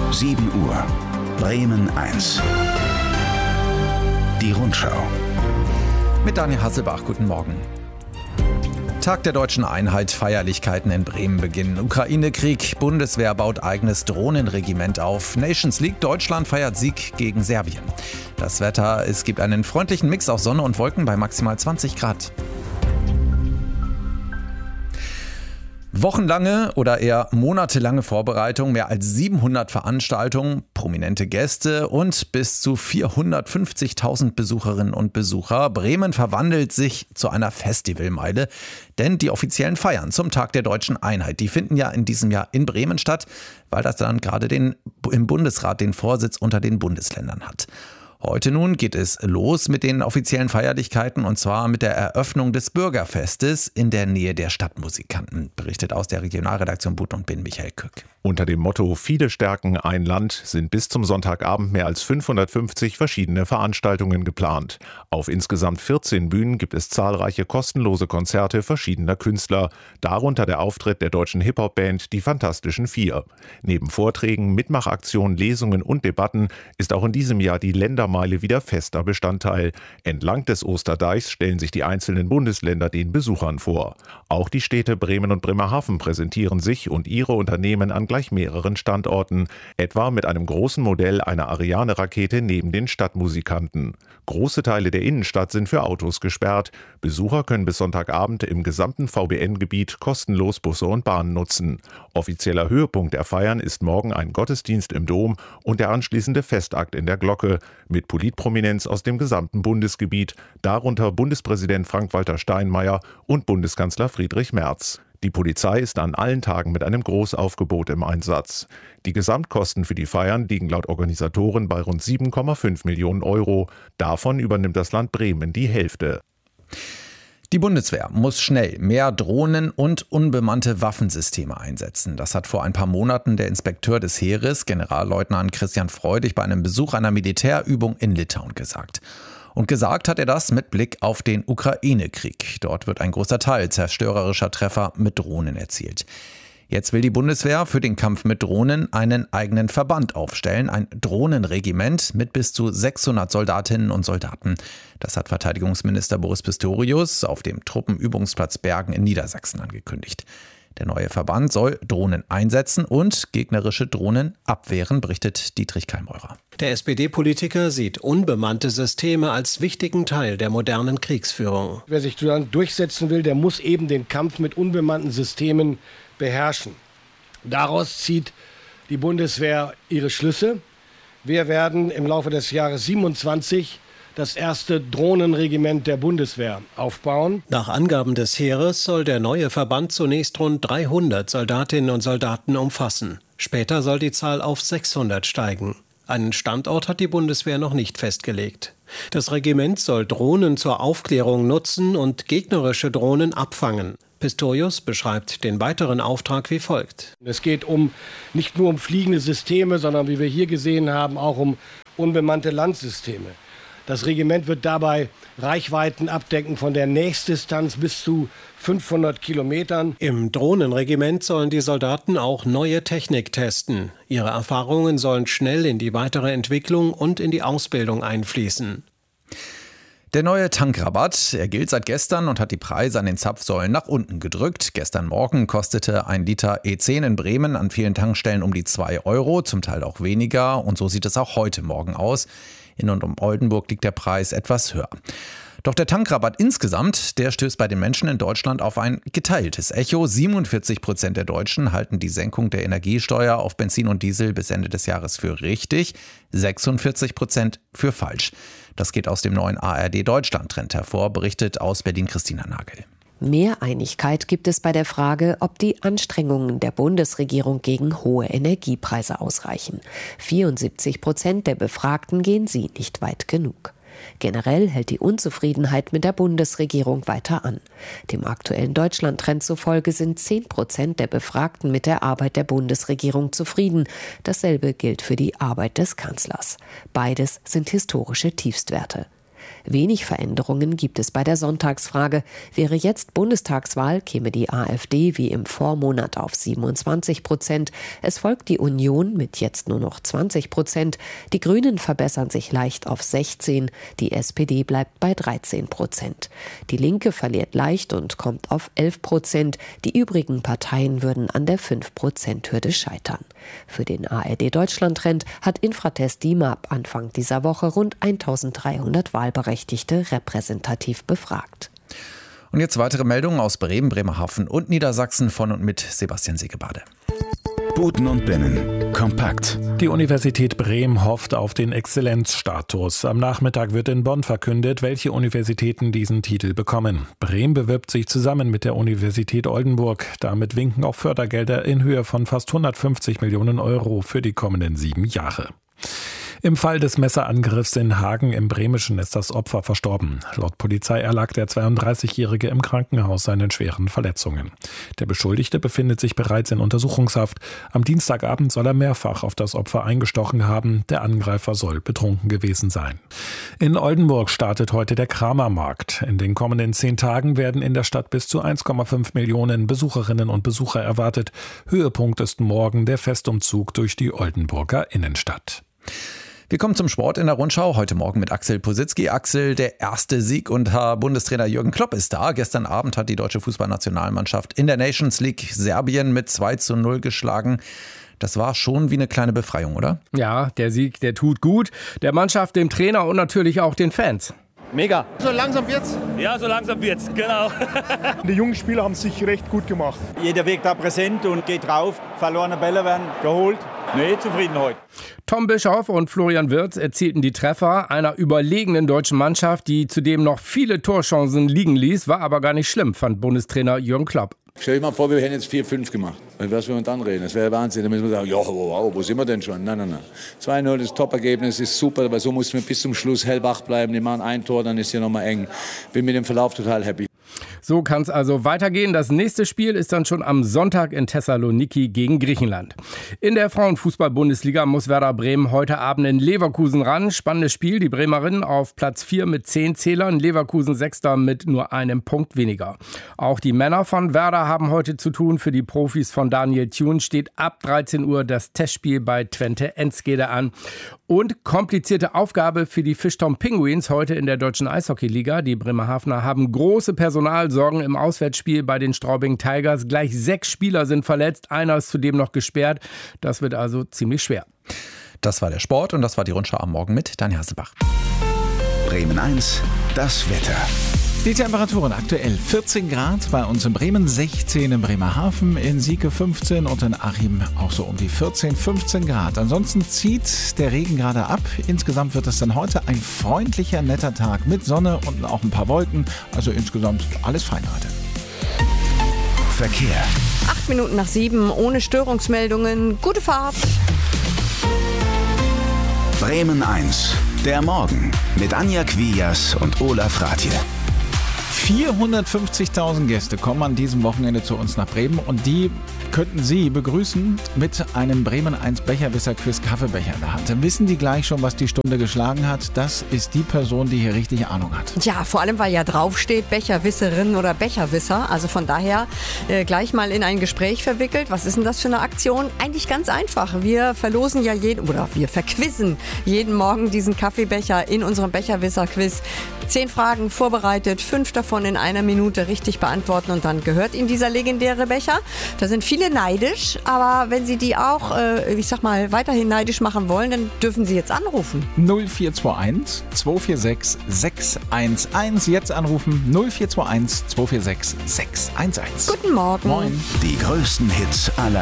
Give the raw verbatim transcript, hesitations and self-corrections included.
sieben Uhr. Bremen eins. Die Rundschau. Mit Daniel Hasselbach, guten Morgen. Tag der deutschen Einheit, Feierlichkeiten in Bremen beginnen. Ukraine-Krieg, Bundeswehr baut eigenes Drohnenregiment auf. Nations League, Deutschland feiert Sieg gegen Serbien. Das Wetter, es gibt einen freundlichen Mix aus Sonne und Wolken bei maximal zwanzig Grad. Wochenlange oder eher monatelange Vorbereitung, mehr als siebenhundert Veranstaltungen, prominente Gäste und bis zu vierhundertfünfzigtausend Besucherinnen und Besucher. Bremen verwandelt sich zu einer Festivalmeile, denn die offiziellen Feiern zum Tag der deutschen Einheit, die finden ja in diesem Jahr in Bremen statt, weil das dann gerade den, im Bundesrat den Vorsitz unter den Bundesländern hat. Heute nun geht es los mit den offiziellen Feierlichkeiten und zwar mit der Eröffnung des Bürgerfestes in der Nähe der Stadtmusikanten, berichtet aus der Regionalredaktion Bud und Bin Michael Kück. Unter dem Motto Viele stärken ein Land sind bis zum Sonntagabend mehr als fünfhundertfünfzig verschiedene Veranstaltungen geplant. Auf insgesamt vierzehn Bühnen gibt es zahlreiche kostenlose Konzerte verschiedener Künstler, darunter der Auftritt der deutschen Hip-Hop-Band Die Fantastischen Vier. Neben Vorträgen, Mitmachaktionen, Lesungen und Debatten ist auch in diesem Jahr die Ländermeile wieder fester Bestandteil. Entlang des Osterdeichs stellen sich die einzelnen Bundesländer den Besuchern vor. Auch die Städte Bremen und Bremerhaven präsentieren sich und ihre Unternehmen an gleich mehreren Standorten, etwa mit einem großen Modell einer Ariane-Rakete neben den Stadtmusikanten. Große Teile der Innenstadt sind für Autos gesperrt. Besucher können bis Sonntagabend im gesamten V B N-Gebiet kostenlos Busse und Bahnen nutzen. Offizieller Höhepunkt der Feiern ist morgen ein Gottesdienst im Dom und der anschließende Festakt in der Glocke mit Politprominenz aus dem gesamten Bundesgebiet, darunter Bundespräsident Frank-Walter Steinmeier und Bundeskanzler Friedrich Merz. Die Polizei ist an allen Tagen mit einem Großaufgebot im Einsatz. Die Gesamtkosten für die Feiern liegen laut Organisatoren bei rund sieben Komma fünf Millionen Euro. Davon übernimmt das Land Bremen die Hälfte. Die Bundeswehr muss schnell mehr Drohnen und unbemannte Waffensysteme einsetzen. Das hat vor ein paar Monaten der Inspekteur des Heeres, Generalleutnant Christian Freudig, bei einem Besuch einer Militärübung in Litauen gesagt. Und gesagt hat er das mit Blick auf den Ukraine-Krieg. Dort wird ein großer Teil zerstörerischer Treffer mit Drohnen erzielt. Jetzt will die Bundeswehr für den Kampf mit Drohnen einen eigenen Verband aufstellen, ein Drohnenregiment mit bis zu sechshundert Soldatinnen und Soldaten. Das hat Verteidigungsminister Boris Pistorius auf dem Truppenübungsplatz Bergen in Niedersachsen angekündigt. Der neue Verband soll Drohnen einsetzen und gegnerische Drohnen abwehren, berichtet Dietrich Keimeurer. Der S P D-Politiker sieht unbemannte Systeme als wichtigen Teil der modernen Kriegsführung. Wer sich dann durchsetzen will, der muss eben den Kampf mit unbemannten Systemen beherrschen. Daraus zieht die Bundeswehr ihre Schlüsse. Wir werden im Laufe des Jahres siebenundzwanzig das erste Drohnenregiment der Bundeswehr aufbauen. Nach Angaben des Heeres soll der neue Verband zunächst rund dreihundert Soldatinnen und Soldaten umfassen. Später soll die Zahl auf sechshundert steigen. Einen Standort hat die Bundeswehr noch nicht festgelegt. Das Regiment soll Drohnen zur Aufklärung nutzen und gegnerische Drohnen abfangen. Pistorius beschreibt den weiteren Auftrag wie folgt. Es geht um nicht nur um fliegende Systeme, sondern wie wir hier gesehen haben, auch um unbemannte Landsysteme. Das Regiment wird dabei Reichweiten abdecken von der Nächstdistanz bis zu fünfhundert Kilometern. Im Drohnenregiment sollen die Soldaten auch neue Technik testen. Ihre Erfahrungen sollen schnell in die weitere Entwicklung und in die Ausbildung einfließen. Der neue Tankrabatt, er gilt seit gestern und hat die Preise an den Zapfsäulen nach unten gedrückt. Gestern Morgen kostete ein Liter E zehn in Bremen an vielen Tankstellen um die zwei Euro, zum Teil auch weniger. Und so sieht es auch heute Morgen aus. In und um Oldenburg liegt der Preis etwas höher. Doch der Tankrabatt insgesamt, der stößt bei den Menschen in Deutschland auf ein geteiltes Echo. siebenundvierzig Prozent der Deutschen halten die Senkung der Energiesteuer auf Benzin und Diesel bis Ende des Jahres für richtig, sechsundvierzig Prozent für falsch. Das geht aus dem neuen A R D-Deutschland-Trend hervor, berichtet aus Berlin Christina Nagel. Mehr Einigkeit gibt es bei der Frage, ob die Anstrengungen der Bundesregierung gegen hohe Energiepreise ausreichen. vierundsiebzig Prozent der Befragten gehen sie nicht weit genug. Generell hält die Unzufriedenheit mit der Bundesregierung weiter an. Dem aktuellen Deutschland-Trend zufolge sind zehn Prozent der Befragten mit der Arbeit der Bundesregierung zufrieden. Dasselbe gilt für die Arbeit des Kanzlers. Beides sind historische Tiefstwerte. Wenig Veränderungen gibt es bei der Sonntagsfrage. Wäre jetzt Bundestagswahl, käme die AfD wie im Vormonat auf siebenundzwanzig Prozent. Es folgt die Union mit jetzt nur noch zwanzig Prozent. Die Grünen verbessern sich leicht auf sechzehn. Die S P D bleibt bei dreizehn Prozent. Die Linke verliert leicht und kommt auf elf Prozent. Die übrigen Parteien würden an der fünf Prozent Hürde scheitern. Für den A R D-Deutschland-Trend hat Infratest D I M A B Anfang dieser Woche rund eintausenddreihundert Wahlberechtigte repräsentativ befragt. Und jetzt weitere Meldungen aus Bremen, Bremerhaven und Niedersachsen von und mit Sebastian Segebade. Buten und Binnen. Kompakt. Die Universität Bremen hofft auf den Exzellenzstatus. Am Nachmittag wird in Bonn verkündet, welche Universitäten diesen Titel bekommen. Bremen bewirbt sich zusammen mit der Universität Oldenburg. Damit winken auch Fördergelder in Höhe von fast hundertfünfzig Millionen Euro für die kommenden sieben Jahre. Im Fall des Messerangriffs in Hagen im Bremischen ist das Opfer verstorben. Laut Polizei erlag der zweiunddreißigjährige im Krankenhaus seinen schweren Verletzungen. Der Beschuldigte befindet sich bereits in Untersuchungshaft. Am Dienstagabend soll er mehrfach auf das Opfer eingestochen haben. Der Angreifer soll betrunken gewesen sein. In Oldenburg startet heute der Kramermarkt. In den kommenden zehn Tagen werden in der Stadt bis zu eins Komma fünf Millionen Besucherinnen und Besucher erwartet. Höhepunkt ist morgen der Festumzug durch die Oldenburger Innenstadt. Wir kommen zum Sport in der Rundschau. Heute Morgen mit Axel Positzky. Axel, der erste Sieg unter Bundestrainer Jürgen Klopp ist da. Gestern Abend hat die deutsche Fußballnationalmannschaft in der Nations League Serbien mit zwei zu null geschlagen. Das war schon wie eine kleine Befreiung, oder? Ja, der Sieg, der tut gut. Der Mannschaft, dem Trainer und natürlich auch den Fans. Mega. So langsam wird's? Ja, so langsam wird's, genau. Die jungen Spieler haben sich recht gut gemacht. Jeder wirkt da präsent und geht drauf. Verlorene Bälle werden geholt. Nee, zufrieden heute. Tom Bischoff und Florian Wirtz erzielten die Treffer einer überlegenen deutschen Mannschaft, die zudem noch viele Torchancen liegen ließ, war aber gar nicht schlimm, fand Bundestrainer Jürgen Klopp. Stell dir mal vor, wir hätten jetzt vier fünf gemacht. Was wir dann reden? Das wäre Wahnsinn. Dann müssen wir sagen, ja, wow, wo sind wir denn schon? Nein, nein, nein. zwei null, das Top-Ergebnis ist super, aber so mussten wir bis zum Schluss hellwach bleiben. Die machen ein Tor, dann ist hier nochmal eng. Bin mit dem Verlauf total happy. So kann es also weitergehen. Das nächste Spiel ist dann schon am Sonntag in Thessaloniki gegen Griechenland. In der Frauenfußball-Bundesliga muss Werder Bremen heute Abend in Leverkusen ran. Spannendes Spiel. Die Bremerinnen auf Platz vier mit zehn Zählern, Leverkusen Sechster mit nur einem Punkt weniger. Auch die Männer von Werder haben heute zu tun. Für die Profis von Daniel Thun steht ab dreizehn Uhr das Testspiel bei Twente Enschede an. Und komplizierte Aufgabe für die Fischtown Penguins heute in der deutschen Eishockeyliga. Die Bremerhavener haben große Personalsorgen im Auswärtsspiel bei den Straubing Tigers. Gleich sechs Spieler sind verletzt, einer ist zudem noch gesperrt. Das wird also ziemlich schwer. Das war der Sport und das war die Rundschau am Morgen mit Daniel Hasselbach. Bremen eins, das Wetter. Die Temperaturen aktuell vierzehn Grad, bei uns in Bremen sechzehn, in Bremerhaven, in Sieke fünfzehn und in Achim auch so um die vierzehn, fünfzehn Grad. Ansonsten zieht der Regen gerade ab. Insgesamt wird es dann heute ein freundlicher, netter Tag mit Sonne und auch ein paar Wolken. Also insgesamt alles fein heute. Verkehr. Acht Minuten nach sieben, ohne Störungsmeldungen. Gute Fahrt. Bremen eins, der Morgen mit Anja Quias und Olaf Rathje. vierhundertfünfzigtausend Gäste kommen an diesem Wochenende zu uns nach Bremen und die könnten Sie begrüßen mit einem Bremen eins Becherwisser-Quiz Kaffeebecher in der Hand. Dann wissen die gleich schon, was die Stunde geschlagen hat. Das ist die Person, die hier richtig Ahnung hat. Ja, vor allem, weil ja draufsteht Becherwisserin oder Becherwisser. Also von daher äh, gleich mal in ein Gespräch verwickelt. Was ist denn das für eine Aktion? Eigentlich ganz einfach. Wir verlosen ja jeden, oder wir verquizzen jeden Morgen diesen Kaffeebecher in unserem Becherwisser-Quiz. Zehn Fragen vorbereitet, fünf davon in einer Minute richtig beantworten und dann gehört Ihnen dieser legendäre Becher. Da sind viele neidisch, aber wenn Sie die auch, äh, ich sag mal, weiterhin neidisch machen wollen, dann dürfen Sie jetzt anrufen. null vier zwei eins, zwei vier sechs, sechs eins eins. Jetzt anrufen null vier zwei eins, zwei vier sechs, sechs eins eins. Guten Morgen. Moin. Die größten Hits aller